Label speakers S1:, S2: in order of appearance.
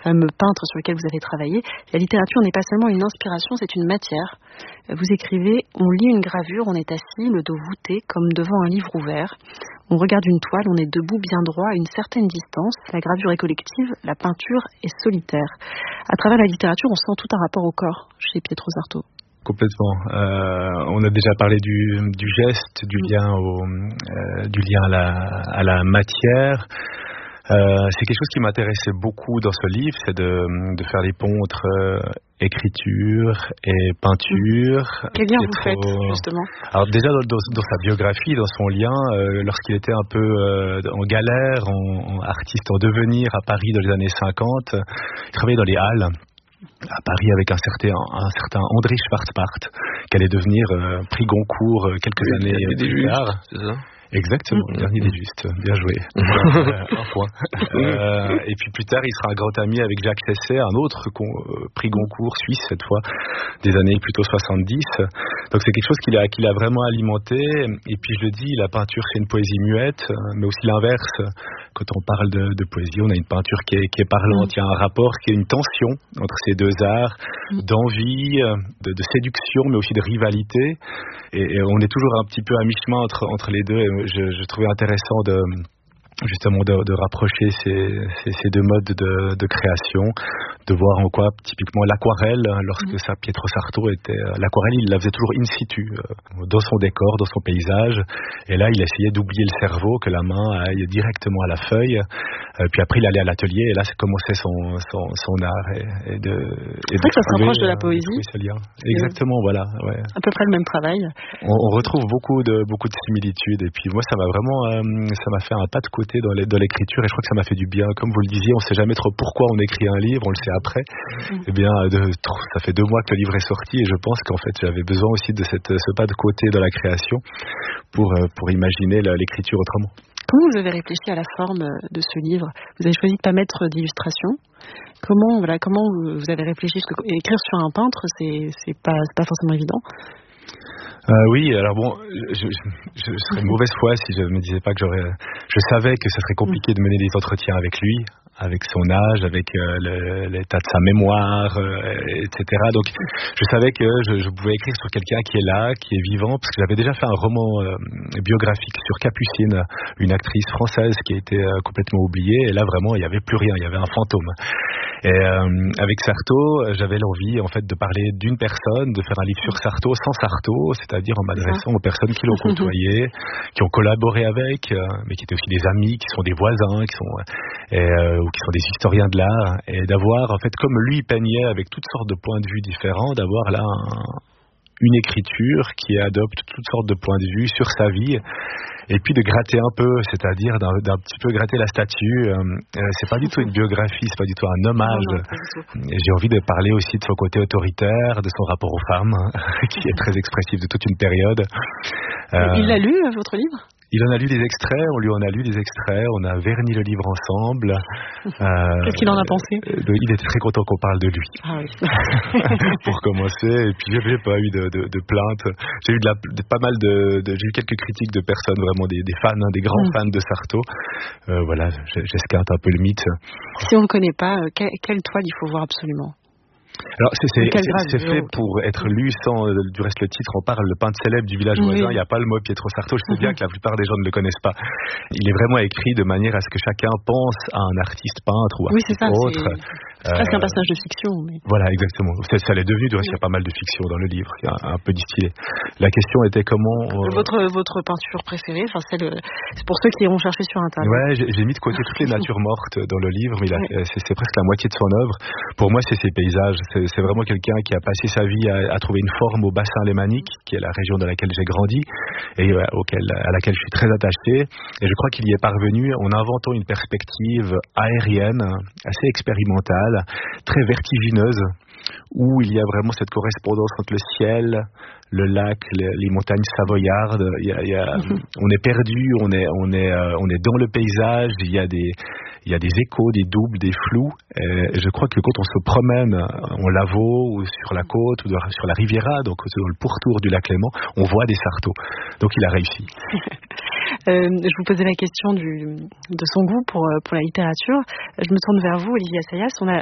S1: fameux peintres sur lesquels vous avez travaillé. La littérature n'est pas seulement une inspiration, c'est une matière. Vous écrivez, on lit une gravure, on est assis, le dos voûté, comme devant un livre ouvert. On regarde une toile, on est debout bien droit à une certaine distance. La gravure est collective, la peinture est solitaire. À travers la littérature, on sent tout un rapport au corps chez Pietro Sarto.
S2: Complètement. On a déjà parlé du geste, du lien à la matière. C'est quelque chose qui m'intéressait beaucoup dans ce livre, c'est de faire les ponts entre écriture et peinture.
S1: Quel lien vous faites, justement?
S2: Alors déjà dans sa biographie, dans son lien, lorsqu'il était un peu en galère, en artiste en devenir à Paris dans les années 50, il travaillait dans les halles à Paris avec un certain André Schwarzbart, qui allait devenir prix Goncourt quelques années plus tard.
S3: C'est ça?
S2: Exactement, le dernier des justes, bien joué. Un point. Et puis plus tard, il sera un grand ami avec Jacques Cesset, un autre prix Goncourt suisse cette fois, des années plutôt 70. Donc c'est quelque chose qu'il a vraiment alimenté. Et puis je le dis, la peinture c'est une poésie muette, mais aussi l'inverse. Quand on parle de poésie, on a une peinture qui est parlante. Il y a un rapport, qui est une tension entre ces deux arts, d'envie, de séduction, mais aussi de rivalité. Et on est toujours un petit peu à mi-chemin entre les deux. Et je trouvais intéressant de rapprocher ces deux modes de création, de voir en quoi typiquement l'aquarelle, lorsque ça Pietro Sarto était l'aquarelle, il la faisait toujours in situ, dans son décor, dans son paysage, et là il essayait d'oublier le cerveau, que la main aille directement à la feuille, puis après il allait à l'atelier, et là c'est commençait son art, et
S1: c'est vrai que ça se rapproche de la poésie.
S2: Exactement, voilà, ouais.
S1: À peu près le même travail.
S2: On retrouve beaucoup de similitudes, et puis moi ça m'a fait un pas de côté dans l'écriture, et je crois que ça m'a fait du bien. Comme vous le disiez, on ne sait jamais trop pourquoi on écrit un livre, on le sait après. Eh bien, ça fait 2 mois que le livre est sorti, et je pense qu'en fait j'avais besoin aussi de ce pas de côté dans la création pour imaginer l'écriture autrement.
S1: Comment vous avez réfléchi à la forme de ce livre? Vous avez choisi de ne pas mettre d'illustration. Comment vous avez réfléchi? Parce que écrire sur un peintre, c'est pas forcément évident.
S2: Oui, alors bon, je serais de mauvaise foi si je me disais pas que je savais que ce serait compliqué de mener des entretiens avec lui, avec son âge, avec l'état de sa mémoire, etc. Donc, je savais que je pouvais écrire sur quelqu'un qui est là, qui est vivant, parce que j'avais déjà fait un roman biographique sur Capucine, une actrice française qui a été complètement oubliée, et là vraiment il n'y avait plus rien, il y avait un fantôme. Et avec Sarto, j'avais l'envie en fait de parler d'une personne, de faire un livre sur Sarto sans Sarto, c'est-à-dire en m'adressant aux personnes qui l'ont côtoyé, qui ont collaboré avec, mais qui étaient aussi des amis, qui sont des voisins, ou qui sont des historiens de l'art, et d'avoir en fait, comme lui peignait avec toutes sortes de points de vue différents, d'avoir là une écriture qui adopte toutes sortes de points de vue sur sa vie, et puis de gratter un peu, c'est-à-dire d'un petit peu gratter la statue. C'est pas du tout une biographie, c'est pas du tout un hommage. J'ai envie de parler aussi de son côté autoritaire, de son rapport aux femmes, qui est très expressif de toute une période.
S1: Il l'a lu, votre livre?
S2: Il en a lu des extraits, on lui en a lu des extraits, on a verni le livre ensemble.
S1: Qu'est-ce qu'il en a pensé?
S2: Il était très content qu'on parle de lui.
S1: Ah oui.
S2: Pour commencer, et puis j'ai pas eu de plaintes. J'ai eu j'ai eu quelques critiques de personnes, vraiment des fans, des grands fans de Sarto. Voilà, j'esquinte un peu le mythe.
S1: Si on ne connaît pas, quelle toile il faut voir absolument?
S2: Alors c'est fait pour être lu sans du reste le titre. On parle le peintre célèbre du village voisin. Il n'y a pas le mot Pietro Sarto. Je sais bien que la plupart des gens ne le connaissent pas. Il est vraiment écrit de manière à ce que chacun pense à un artiste peintre ou autre.
S1: C'est presque un personnage de fiction. Mais...
S2: Voilà, exactement. Ça l'est devenu. Du reste, il y a pas mal de fiction dans le livre. Il y a un peu distillé. La question était comment...
S1: Votre peinture préférée, c'est pour ceux qui iront chercher sur Internet.
S2: Ouais, j'ai mis de côté toutes les natures mortes dans le livre, mais c'est presque la moitié de son œuvre. Pour moi, c'est ses paysages. C'est vraiment quelqu'un qui a passé sa vie à trouver une forme au bassin lémanique, qui est la région dans laquelle j'ai grandi et à laquelle je suis très attaché. Et je crois qu'il y est parvenu en inventant une perspective aérienne, assez expérimentale, très vertigineuse, où il y a vraiment cette correspondance entre le ciel, le lac, les montagnes savoyardes. On est perdu, on est dans le paysage. Il y a des échos, des doubles, des flous. Et je crois que quand on se promène en Lavaux ou sur la côte ou sur la Riviera, donc dans le pourtour du lac Léman, on voit des sartos. Donc il a réussi.
S1: Je vous posais la question de son goût pour la littérature. Je me tourne vers vous, Olivier Assayas. On a